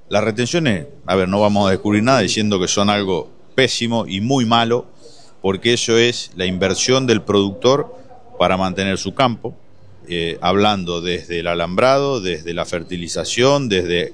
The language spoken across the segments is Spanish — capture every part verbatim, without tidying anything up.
las retenciones, a ver, no vamos a descubrir nada diciendo que son algo pésimo y muy malo, porque eso es la inversión del productor para mantener su campo, eh, hablando desde el alambrado, desde la fertilización, desde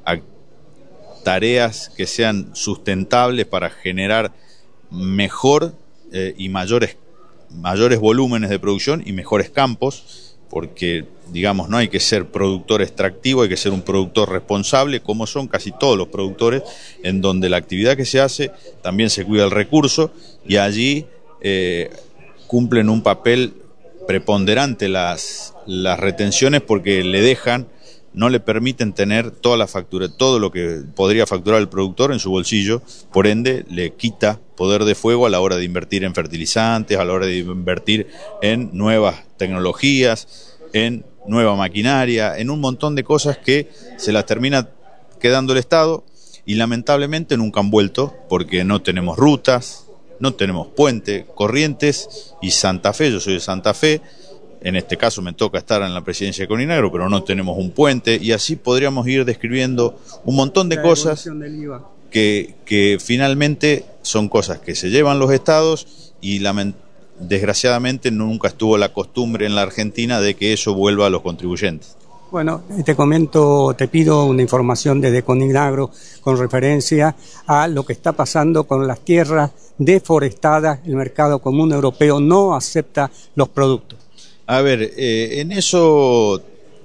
tareas que sean sustentables para generar mejor eh, y mayores, mayores volúmenes de producción y mejores campos, porque, digamos, no hay que ser productor extractivo, hay que ser un productor responsable, como son casi todos los productores, en donde la actividad que se hace también se cuida el recurso, y allí eh, cumplen un papel preponderante las, las retenciones, porque le dejan, no le permiten tener toda la factura, todo lo que podría facturar el productor en su bolsillo, por ende le quita poder de fuego a la hora de invertir en fertilizantes, a la hora de invertir en nuevas tecnologías, en nueva maquinaria, en un montón de cosas que se las termina quedando el Estado, y lamentablemente nunca han vuelto, porque no tenemos rutas, no tenemos puente, Corrientes y Santa Fe. Yo soy de Santa Fe, en este caso me toca estar en la presidencia de Coninagro, pero no tenemos un puente, y así podríamos ir describiendo un montón de cosas que, que finalmente son cosas que se llevan los estados, y lament- desgraciadamente nunca estuvo la costumbre en la Argentina de que eso vuelva a los contribuyentes. Bueno, te comento, te pido una información desde Coninagro con referencia a lo que está pasando con las tierras deforestadas. El mercado común europeo no acepta los productos. A ver, eh, en eso,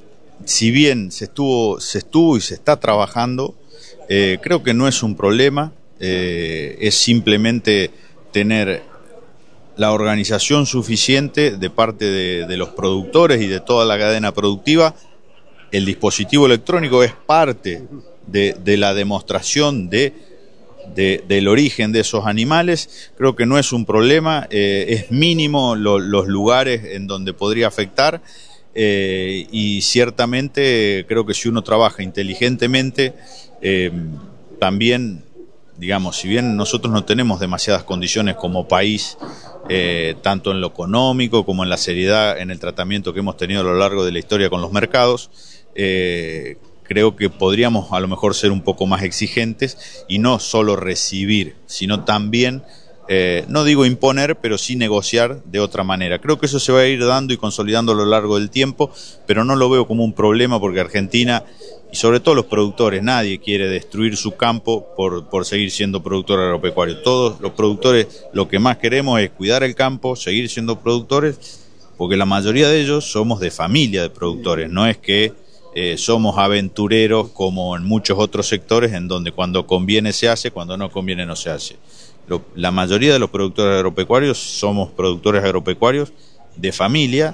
si bien se estuvo, se estuvo y se está trabajando, eh, creo que no es un problema, eh, es simplemente tener la organización suficiente de parte de, de los productores y de toda la cadena productiva. El dispositivo electrónico es parte de, de la demostración de, de, del origen de esos animales. Creo que no es un problema, eh, es mínimo lo, los lugares en donde podría afectar, eh, y ciertamente creo que si uno trabaja inteligentemente, eh, también, digamos, si bien nosotros no tenemos demasiadas condiciones como país, eh, tanto en lo económico como en la seriedad en el tratamiento que hemos tenido a lo largo de la historia con los mercados, eh, creo que podríamos a lo mejor ser un poco más exigentes y no solo recibir, sino también, eh, no digo imponer, pero sí negociar de otra manera. Creo que eso se va a ir dando y consolidando a lo largo del tiempo, pero no lo veo como un problema, porque Argentina, y sobre todo los productores, nadie quiere destruir su campo por, por seguir siendo productor agropecuario. Todos los productores lo que más queremos es cuidar el campo, seguir siendo productores, porque la mayoría de ellos somos de familia de productores, no es que Eh, somos aventureros como en muchos otros sectores, en donde cuando conviene se hace, cuando no conviene no se hace. Lo, la mayoría de los productores agropecuarios somos productores agropecuarios de familia,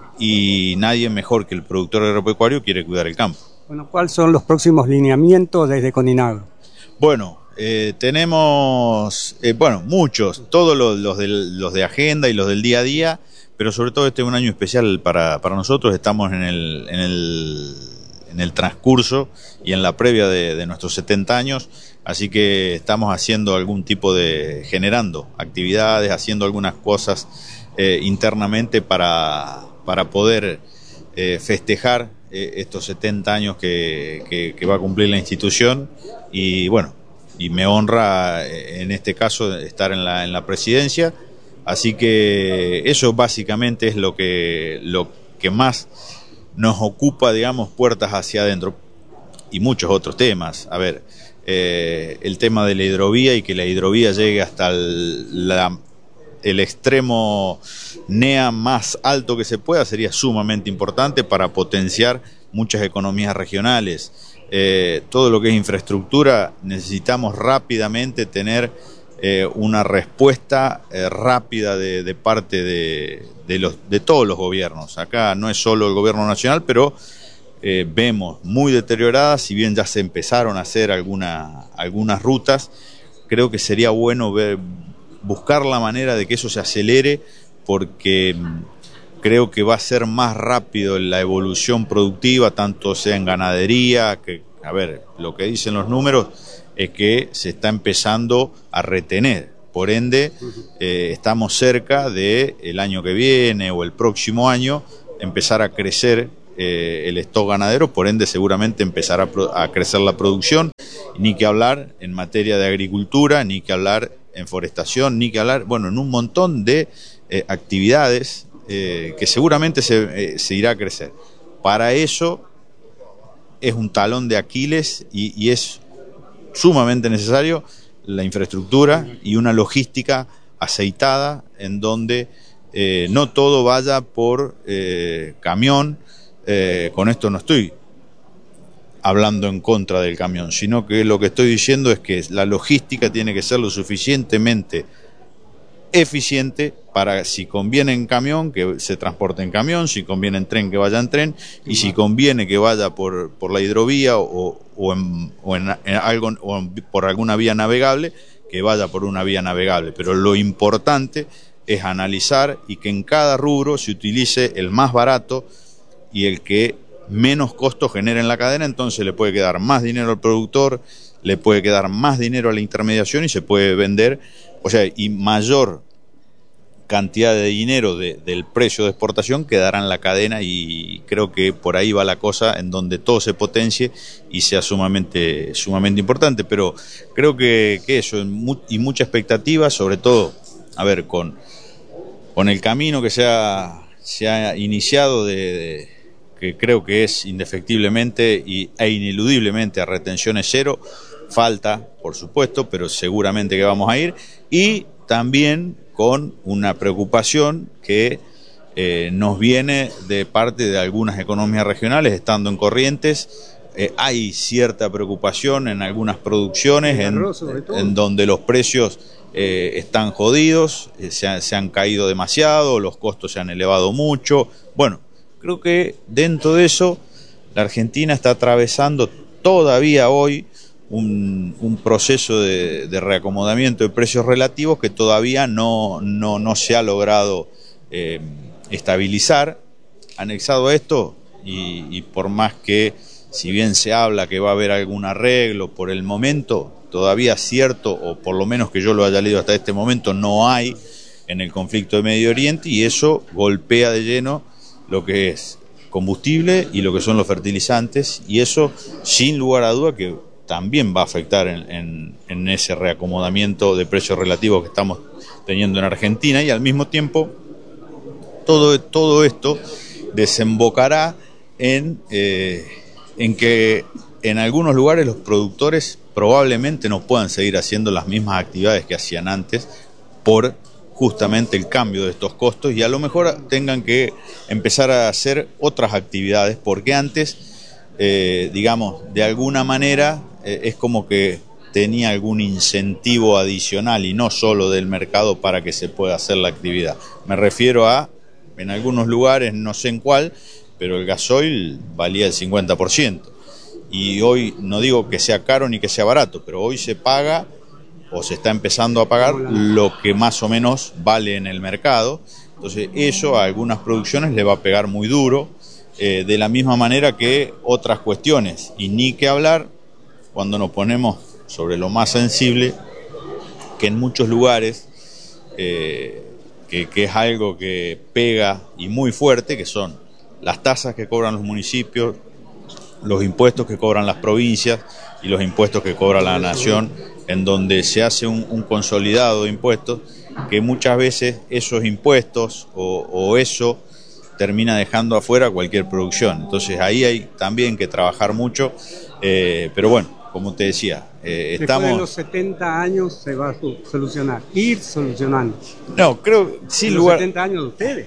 y nadie mejor que el productor agropecuario quiere cuidar el campo. Bueno, ¿cuáles son los próximos lineamientos desde Coninagro? Bueno, eh, tenemos, eh, bueno, muchos, todos los, los, de, los de agenda y los del día a día, pero sobre todo este es un año especial para, para nosotros. Estamos en el, en, el, en el transcurso y en la previa de, de nuestros setenta años, así que estamos haciendo algún tipo de, generando actividades, haciendo algunas cosas eh, internamente para, para poder eh, festejar eh, estos setenta años que, que, que va a cumplir la institución, y bueno, y me honra eh, en este caso estar en la, en la presidencia. Así que eso básicamente es lo que, lo que más nos ocupa, digamos, puertas hacia adentro, y muchos otros temas. A ver, eh, el tema de la hidrovía, y que la hidrovía llegue hasta el, la, el extremo N E A más alto que se pueda, sería sumamente importante para potenciar muchas economías regionales. Eh, todo lo que es infraestructura, necesitamos rápidamente tener Eh, una respuesta eh, rápida de, de parte de, de, los, de todos los gobiernos. Acá no es solo el gobierno nacional, pero eh, vemos muy deterioradas, si bien ya se empezaron a hacer alguna, algunas rutas. Creo que sería bueno ver, buscar la manera de que eso se acelere, porque creo que va a ser más rápido la evolución productiva, tanto sea en ganadería, que, a ver, lo que dicen los números es que se está empezando a retener, por ende eh, estamos cerca de el año que viene o el próximo año empezar a crecer eh, el stock ganadero, por ende seguramente empezará a, a crecer la producción, ni que hablar en materia de agricultura, ni que hablar en forestación, ni que hablar, bueno, en un montón de eh, actividades eh, que seguramente se, eh, se irá a crecer. Para eso es un talón de Aquiles y, y es sumamente necesario la infraestructura y una logística aceitada en donde eh, no todo vaya por eh, camión. Eh, con esto no estoy hablando en contra del camión, sino que lo que estoy diciendo es que la logística tiene que ser lo suficientemente eficiente para, si conviene en camión, que se transporte en camión, si conviene en tren, que vaya en tren, y si conviene que vaya por, por la hidrovía o, o, en, o, en, en algo, o en, por alguna vía navegable, que vaya por una vía navegable. Pero lo importante es analizar y que en cada rubro se utilice el más barato y el que menos costos genere en la cadena. Entonces le puede quedar más dinero al productor, le puede quedar más dinero a la intermediación y se puede vender, o sea, y mayor cantidad de dinero de, del precio de exportación quedará en la cadena, y creo que por ahí va la cosa, en donde todo se potencie y sea sumamente sumamente importante. Pero creo que, que eso, y mucha expectativa, sobre todo, a ver, con, con el camino que se ha, se ha iniciado de, de que creo que es indefectiblemente y, e ineludiblemente a retenciones cero. Falta, por supuesto, pero seguramente que vamos a ir, y también con una preocupación que eh, nos viene de parte de algunas economías regionales. Estando en Corrientes, eh, hay cierta preocupación en algunas producciones en, en donde los precios eh, están jodidos, eh, se, ha, se han caído demasiado, los costos se han elevado mucho. Bueno, creo que dentro de eso la Argentina está atravesando todavía hoy Un, un proceso de, de reacomodamiento de precios relativos que todavía no, no, no se ha logrado eh, estabilizar. Anexado a esto, y, y por más que, si bien se habla que va a haber algún arreglo, por el momento todavía cierto, o por lo menos que yo lo haya leído hasta este momento, no hay en el conflicto de Medio Oriente, y eso golpea de lleno lo que es combustible y lo que son los fertilizantes, y eso sin lugar a duda que también va a afectar en, en, en ese reacomodamiento de precios relativos que estamos teniendo en Argentina. Y al mismo tiempo todo, todo esto desembocará en, eh, en que en algunos lugares los productores probablemente no puedan seguir haciendo las mismas actividades que hacían antes por justamente el cambio de estos costos, y a lo mejor tengan que empezar a hacer otras actividades, porque antes eh, digamos, de alguna manera es como que tenía algún incentivo adicional y no solo del mercado para que se pueda hacer la actividad. Me refiero a, en algunos lugares, no sé en cuál, pero el gasoil valía el cincuenta por ciento. Y hoy no digo que sea caro ni que sea barato, pero hoy se paga o se está empezando a pagar lo que más o menos vale en el mercado. Entonces eso a algunas producciones le va a pegar muy duro, eh, de la misma manera que otras cuestiones. Y ni que hablar cuando nos ponemos sobre lo más sensible, que en muchos lugares, eh, que, que es algo que pega y muy fuerte, que son las tasas que cobran los municipios, los impuestos que cobran las provincias y los impuestos que cobra la nación, en donde se hace un, un consolidado de impuestos, que muchas veces esos impuestos o, o eso termina dejando afuera cualquier producción. Entonces ahí hay también que trabajar mucho, eh, pero bueno, como te decía, eh, estamos... Después de los setenta años se va a solucionar, ir solucionando. No, creo, sin los lugar... setenta años de ustedes.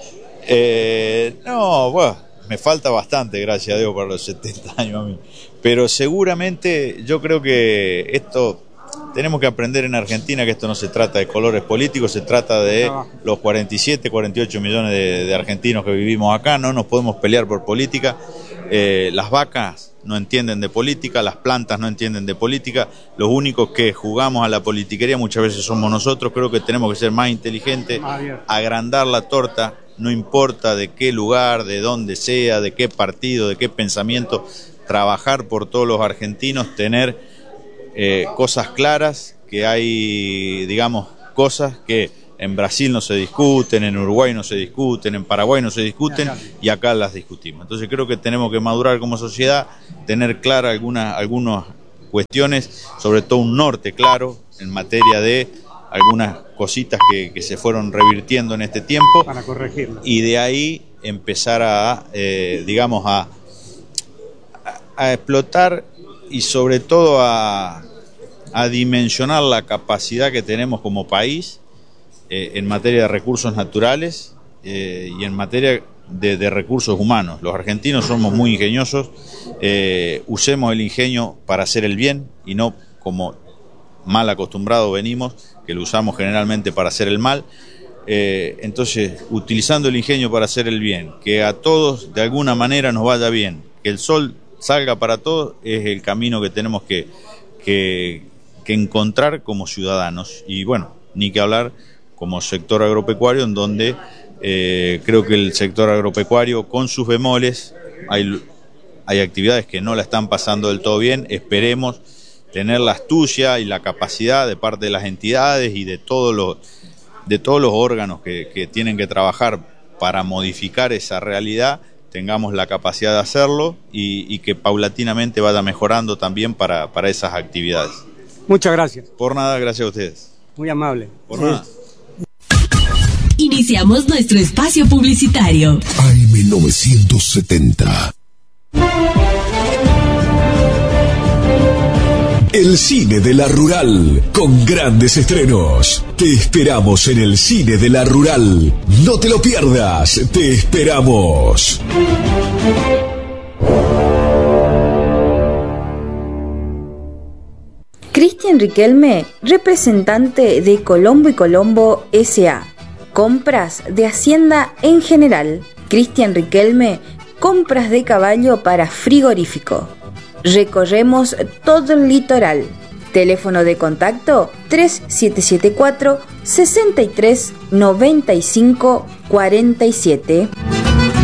Eh, no, bueno, me falta bastante, gracias a Dios, para los setenta años a mí. Pero seguramente yo creo que esto, tenemos que aprender en Argentina que esto no se trata de colores políticos, se trata de los cuarenta y siete, cuarenta y ocho millones de, de argentinos que vivimos acá. No nos podemos pelear por política. Eh, las vacas no entienden de política, las plantas no entienden de política, los únicos que jugamos a la politiquería muchas veces somos nosotros. Creo que tenemos que ser más inteligentes, agrandar la torta, no importa de qué lugar, de dónde sea, de qué partido, de qué pensamiento, trabajar por todos los argentinos, tener eh, cosas claras, que hay, digamos, cosas que En Brasil no se discuten, en Uruguay no se discuten, en Paraguay no se discuten y acá las discutimos. Entonces creo que tenemos que madurar como sociedad, tener claras algunas, algunas cuestiones, sobre todo un norte claro en materia de algunas cositas que, que se fueron revirtiendo en este tiempo. Para corregirlo. Y de ahí empezar a, eh, digamos, a, a, a explotar y sobre todo a, a dimensionar la capacidad que tenemos como país eh, en materia de recursos naturales eh, y en materia de, de recursos humanos. Los argentinos somos muy ingeniosos, eh, usemos el ingenio para hacer el bien y no como mal acostumbrados venimos, que lo usamos generalmente para hacer el mal. Eh, entonces, utilizando el ingenio para hacer el bien, que a todos de alguna manera nos vaya bien, que el sol salga para todos, es el camino que tenemos que, que, que encontrar como ciudadanos. Y bueno, ni que hablar como sector agropecuario, en donde eh, creo que el sector agropecuario, con sus bemoles, hay, hay actividades que no la están pasando del todo bien. Esperemos tener la astucia y la capacidad de parte de las entidades y de todos los de todos los órganos que, que tienen que trabajar para modificar esa realidad, tengamos la capacidad de hacerlo y, y que paulatinamente vaya mejorando también para, para esas actividades. Muchas gracias. Por nada, gracias a ustedes. Muy amable. Por nada. Iniciamos nuestro espacio publicitario. A M novecientos setenta. El cine de la Rural, con grandes estrenos. Te esperamos en el cine de la Rural. No te lo pierdas, te esperamos. Cristian Riquelme, representante de Colombo y Colombo S A Compras de Hacienda en general. Cristian Riquelme, compras de caballo para frigorífico. Recorremos todo el litoral. Teléfono de contacto tres siete siete cuatro, seis tres nueve cinco cuatro siete.